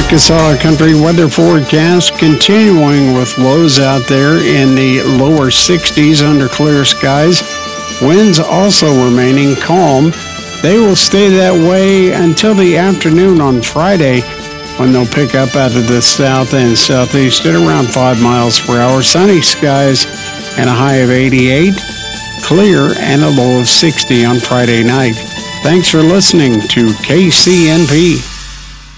Casala Country weather forecast continuing with lows out there in the lower 60s under clear skies. Winds also remaining calm. They will stay that way until the afternoon on Friday, when they'll pick up out of the south and southeast at around 5 miles per hour. Sunny skies and a high of 88. Clear and a low of 60 on Friday night. Thanks for listening to KCNP.